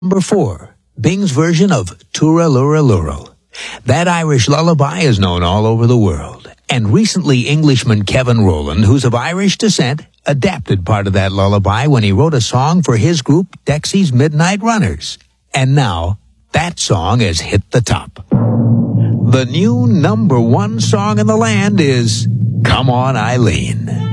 Number 4, Bing's version of Turaluraluro. That Irish lullaby is known all over the world, and recently Englishman Kevin Rowland, who's of Irish descent, adapted part of that lullaby when he wrote a song for his group Dexy's Midnight Runners. And now, that song has hit the top. The new number 1 song in the land is Come On Eileen.